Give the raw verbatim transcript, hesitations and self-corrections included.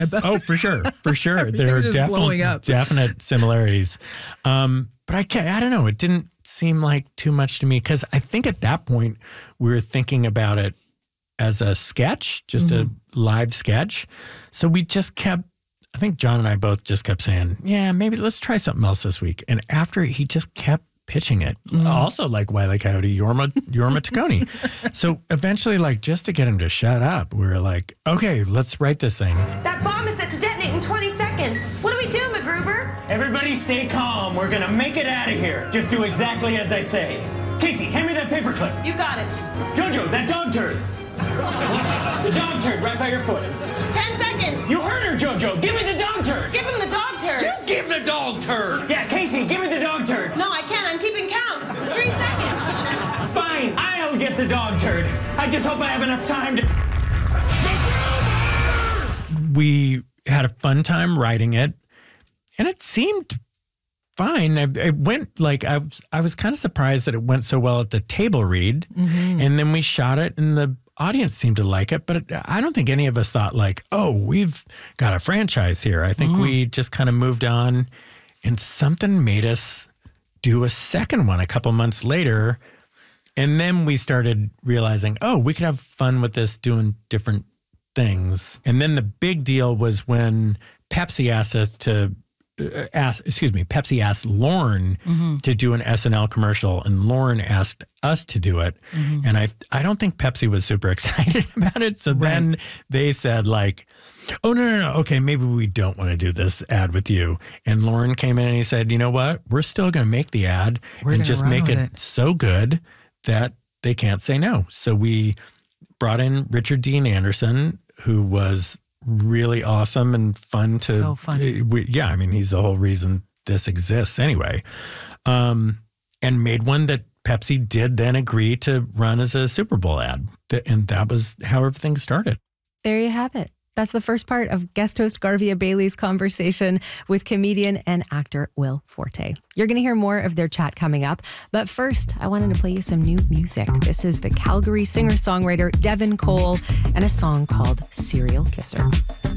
Oh, for sure. For sure. There are definite, definite similarities. Um, but I can't, I don't know. It didn't seem like too much to me because I think at that point we were thinking about it as a sketch, just mm-hmm. a live sketch. So we just kept, I think John and I both just kept saying, yeah, maybe let's try something else this week. And after he just kept pitching it, mm. also like Wile E. Coyote, Yorma, Yorma Taccone. So eventually, like, just to get him to shut up, we were like, okay, let's write this thing. That bomb is set to detonate in twenty seconds. What do we do, MacGruber? Everybody stay calm. We're gonna make it out of here. Just do exactly as I say. Casey, hand me that paperclip. You got it. Jojo, that dog turd. What? The dog turd right by your foot. Ten seconds. You heard her, Jojo. Give me the dog turd. Give him the dog turd. You give the dog turd. Yeah, Casey, give me the dog turd. No, I can't. I'm keeping count. Three seconds. Fine, I'll get the dog turd. I just hope I have enough time to... We had a fun time writing it, and it seemed fine. I, it went like, I was, I was kind of surprised that it went so well at the table read, mm-hmm. and then we shot it, and the audience seemed to like it, but it, I don't think any of us thought like, oh, we've got a franchise here. I think mm. we just kind of moved on, and something made us do a second one a couple months later. And then we started realizing, oh, we could have fun with this doing different things. And then the big deal was when Pepsi asked us to uh, ask, excuse me, Pepsi asked Lorne mm-hmm. to do an S N L commercial, and Lorne asked us to do it. Mm-hmm. And I I don't think Pepsi was super excited about it. So right. then they said like, oh, no, no, no. Okay, maybe we don't want to do this ad with you. And Lorne came in and he said, you know what? We're still going to make the ad We're and just make it, it so good that they can't say no. So we brought in Richard Dean Anderson, who was really awesome and fun to... So funny. We, yeah, I mean, he's the whole reason this exists anyway. Um, and made one that Pepsi did then agree to run as a Super Bowl ad. And that was how everything started. There you have it. That's the first part of guest host Garvia Bailey's conversation with comedian and actor Will Forte. You're going to hear more of their chat coming up. But first, I wanted to play you some new music. This is the Calgary singer-songwriter Devin Cole and a song called Serial Kisser.